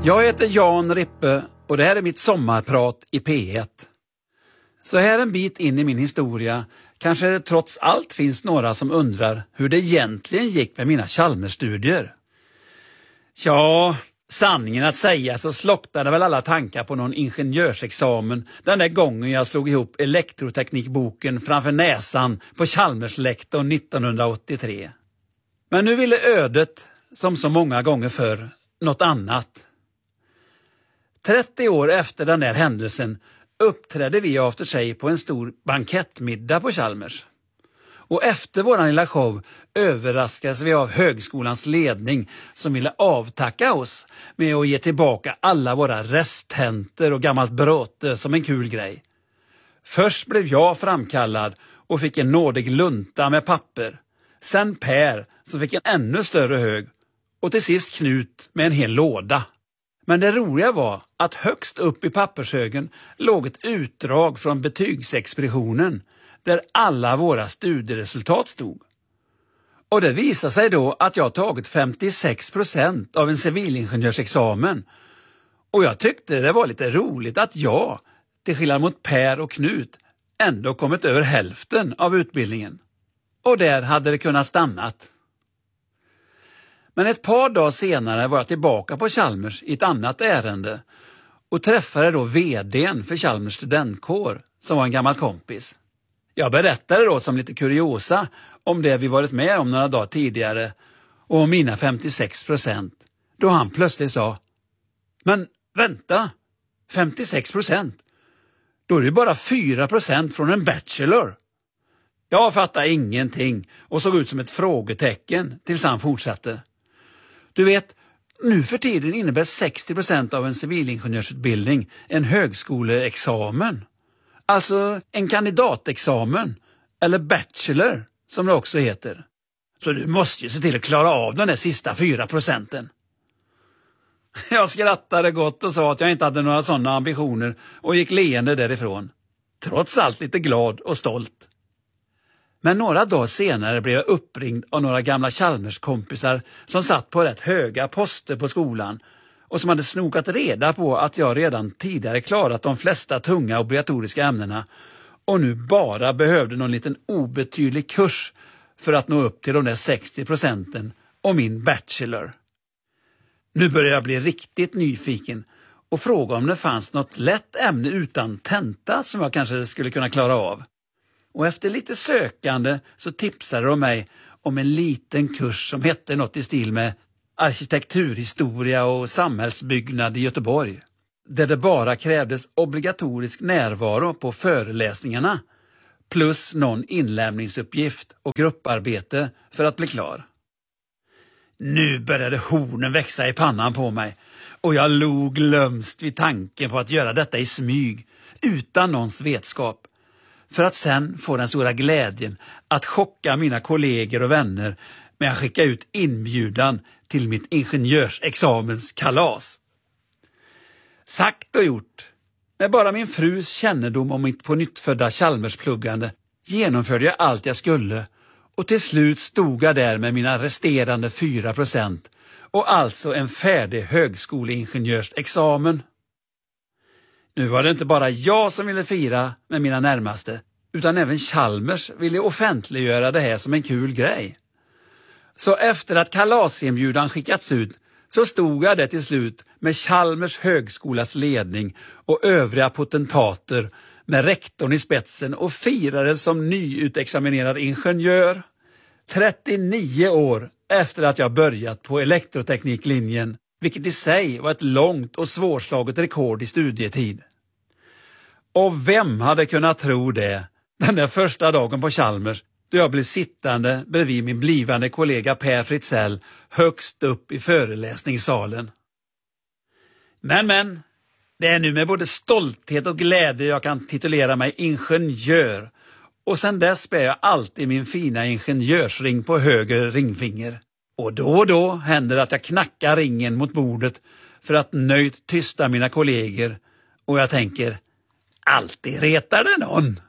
Jag heter Jan Rippe och det här är mitt sommarprat i P1. Så här en bit in i min historia kanske det trots allt finns några som undrar hur det egentligen gick med mina Chalmers-studier. Ja, sanningen att säga så slocknade väl alla tankar på någon ingenjörsexamen den där gången jag slog ihop elektroteknikboken framför näsan på Chalmerslektorn 1983. Men nu ville ödet, som så många gånger förr, något annat. 30 år efter den där händelsen uppträdde vi efter sig på en stor bankettmiddag på Chalmers. Och efter våran lilla show överraskades vi av högskolans ledning som ville avtacka oss med att ge tillbaka alla våra resttenter och gammalt bråte som en kul grej. Först blev jag framkallad och fick en nådig lunta med papper. Sen Per som fick en ännu större hög och till sist Knut med en hel låda. Men det roliga var att högst upp i pappershögen låg ett utdrag från betygsexpeditionen där alla våra studieresultat stod. Och det visade sig då att jag tagit 56% av en civilingenjörsexamen. Och jag tyckte det var lite roligt att jag, till skillnad mot Per och Knut, ändå kommit över hälften av utbildningen. Och där hade det kunnat stannat. Men ett par dagar senare var jag tillbaka på Chalmers i ett annat ärende och träffade då vdn för Chalmers studentkår som var en gammal kompis. Jag berättade då som lite kuriosa om det vi varit med om några dagar tidigare och om mina 56%. Då han plötsligt sa: "Men vänta, 56%? Då är det bara 4% från en bachelor." Jag fattade ingenting och såg ut som ett frågetecken tills han fortsatte. "Du vet, nu för tiden innebär 60% av en civilingenjörsutbildning en högskoleexamen. Alltså en kandidatexamen, eller bachelor som det också heter. Så du måste ju se till att klara av den där sista 4%. Jag skrattade gott och sa att jag inte hade några sådana ambitioner och gick leende därifrån. Trots allt lite glad och stolt. Men några dagar senare blev jag uppringd av några gamla Chalmers-kompisar som satt på rätt höga poster på skolan och som hade snokat reda på att jag redan tidigare klarat de flesta tunga obligatoriska ämnena och nu bara behövde någon liten obetydlig kurs för att nå upp till de där 60% och min bachelor. Nu började jag bli riktigt nyfiken och fråga om det fanns något lätt ämne utan tenta som jag kanske skulle kunna klara av. Och efter lite sökande så tipsade de mig om en liten kurs som hette något i stil med arkitekturhistoria och samhällsbyggnad i Göteborg. Där det bara krävdes obligatorisk närvaro på föreläsningarna plus någon inlämningsuppgift och grupparbete för att bli klar. Nu började hornen växa i pannan på mig och jag log lömst vid tanken på att göra detta i smyg utan någons vetskap. För att sen få den stora glädjen att chocka mina kollegor och vänner med att skicka ut inbjudan till mitt ingenjörsexamenskalas. Sagt och gjort. Med bara min frus kännedom om mitt på nyttfödda Chalmerspluggande genomförde jag allt jag skulle och till slut stod jag där med mina resterande 4% och alltså en färdig högskoleingenjörsexamen. Nu var det inte bara jag som ville fira med mina närmaste, utan även Chalmers ville offentliggöra det här som en kul grej. Så efter att kalasinbjudan skickats ut så stod jag där till slut med Chalmers högskolas ledning och övriga potentater med rektorn i spetsen och firade som nyutexaminerad ingenjör. 39 år efter att jag börjat på elektrotekniklinjen, vilket i sig var ett långt och svårslaget rekord i studietid. Och vem hade kunnat tro det den där första dagen på Chalmers då jag blev sittande bredvid min blivande kollega Per Fritzell högst upp i föreläsningssalen. Men, det är nu med både stolthet och glädje jag kan titulera mig ingenjör. Och sen dess bär jag alltid min fina ingenjörsring på höger ringfinger. Och då händer det att jag knackar ringen mot bordet för att nöjt tysta mina kollegor. Och jag tänker, alltid retar det någon.